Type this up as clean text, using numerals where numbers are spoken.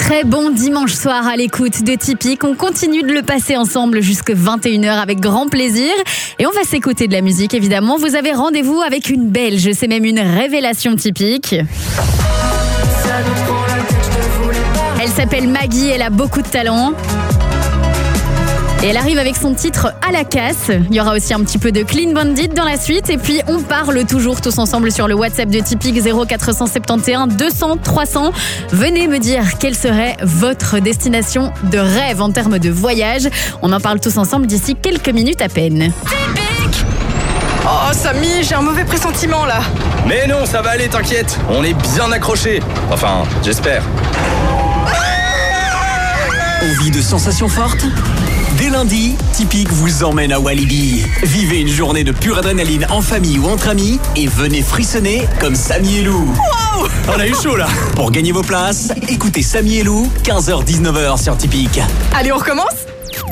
Très bon dimanche soir à l'écoute de Typique. On continue de le passer ensemble jusqu'à 21h avec grand plaisir. Et on va s'écouter de la musique, évidemment. Vous avez rendez-vous avec une Belge, c'est même une révélation typique. Elle s'appelle Maggie, elle a beaucoup de talent. Et elle arrive avec son titre à la casse. Il y aura aussi un petit peu de Clean Bandit dans la suite. Et puis, on parle toujours tous ensemble sur le WhatsApp de Typique 0471 200 300. Venez me dire quelle serait votre destination de rêve en termes de voyage. On en parle tous ensemble d'ici quelques minutes à peine. Typique! Oh, Samy, j'ai un mauvais pressentiment là. Mais non, ça va aller, t'inquiète. On est bien accrochés. Enfin, j'espère. Envie de sensations fortes ? Dès lundi, Typique vous emmène à Walibi. Vivez une journée de pure adrénaline en famille ou entre amis et venez frissonner comme Samy et Lou. Wow! On a eu chaud là. Pour gagner vos places, écoutez Samy et Lou, 15h-19h sur Typique. Allez, on recommence ?